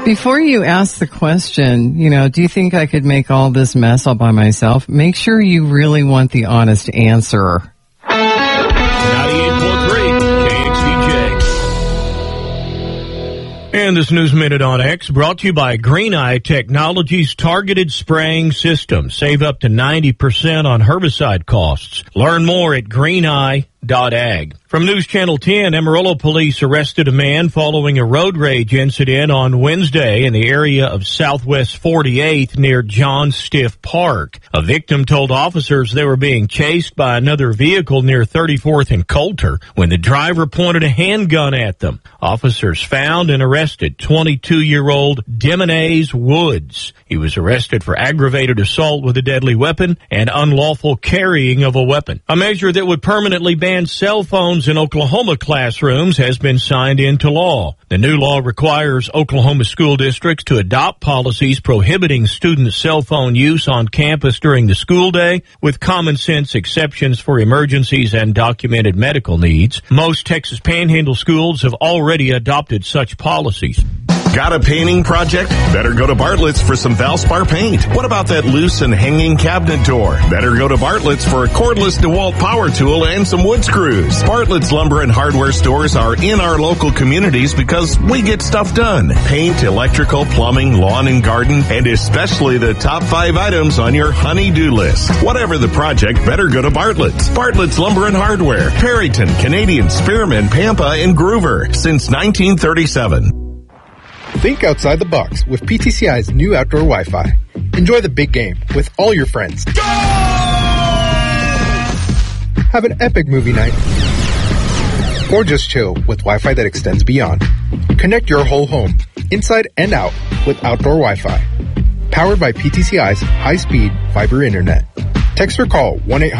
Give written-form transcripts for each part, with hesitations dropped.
Before you ask the question, do you think I could make all this mess all by myself? Make sure you really want the honest answer. 98.3 KXDJ. And this News Minute on X brought to you by Green Eye Technologies Targeted Spraying System. Save up to 90% on herbicide costs. Learn more at greeneye.ag. From News Channel 10, Amarillo police arrested a man following a road rage incident on Wednesday in the area of Southwest 48th near John Stiff Park. A victim told officers they were being chased by another vehicle near 34th and Coulter when the driver pointed a handgun at them. Officers found and arrested 22-year-old Demonays Woods. He was arrested for aggravated assault with a deadly weapon and unlawful carrying of a weapon. A measure that would permanently ban cell phones in Oklahoma classrooms has been signed into law. The new law requires Oklahoma school districts to adopt policies prohibiting student cell phone use on campus during the school day, with common sense exceptions for emergencies and documented medical needs. Most Texas Panhandle schools have already adopted such policies. Got a painting project? Better go to Bartlett's for some Valspar paint. What about that loose and hanging cabinet door? Better go to Bartlett's for a cordless DeWalt power tool and some wood screws. Bartlett's Lumber and Hardware stores are in our local communities because we get stuff done. Paint, electrical, plumbing, lawn and garden, and especially the top 5 items on your honey-do list. Whatever the project, better go to Bartlett's. Bartlett's Lumber and Hardware. Perryton, Canadian, Spearman, Pampa, and Groover since 1937. Think outside the box with PTCI's new outdoor Wi-Fi. Enjoy the big game with all your friends. Go! Have an epic movie night. Or just chill with Wi-Fi that extends beyond. Connect your whole home, inside and out, with outdoor Wi-Fi. Powered by PTCI's high-speed fiber internet. Text or call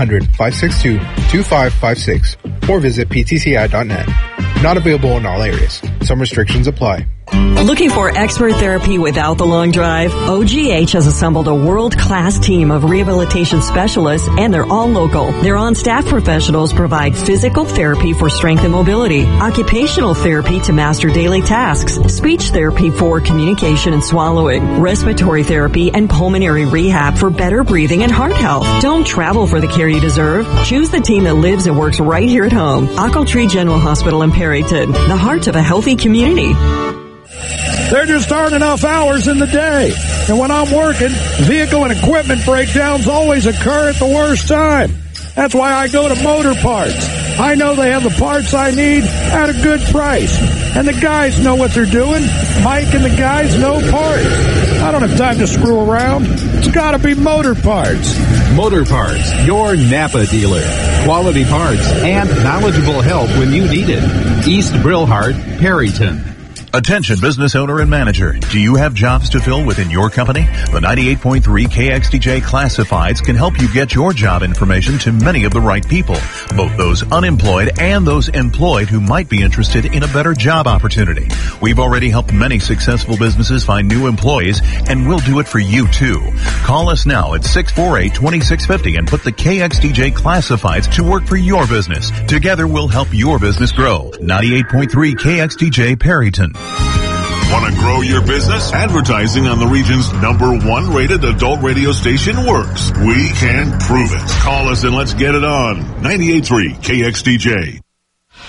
1-800-562-2556 or visit ptci.net. Not available in all areas. Some restrictions apply. Looking for expert therapy without the long drive? OGH has assembled a world-class team of rehabilitation specialists, and they're all local. Their on-staff professionals provide physical therapy for strength and mobility, occupational therapy to master daily tasks, speech therapy for communication and swallowing, respiratory therapy, and pulmonary rehab for better breathing and heart health. Don't travel for the care you deserve. Choose the team that lives and works right here at home. Ochiltree General Hospital in Perryton, the heart of a healthy community. There just aren't enough hours in the day. And when I'm working, vehicle and equipment breakdowns always occur at the worst time. That's why I go to Motor Parts. I know they have the parts I need at a good price. And the guys know what they're doing. Mike and the guys know parts. I don't have time to screw around. It's got to be Motor Parts. Motor Parts, your Napa dealer. Quality parts and knowledgeable help when you need it. East Brillhart, Perryton. Attention business owner and manager. Do you have jobs to fill within your company? The 98.3 KXDJ Classifieds can help you get your job information to many of the right people, both those unemployed and those employed who might be interested in a better job opportunity. We've already helped many successful businesses find new employees, and we'll do it for you too. Call us now at 648-2650 and put the KXDJ Classifieds to work for your business. Together we'll help your business grow. 98.3 KXDJ Perryton. Want to grow your business? Advertising on the region's #1 rated adult radio station works. We can prove it. Call us and let's get it on. 98.3 KXDJ.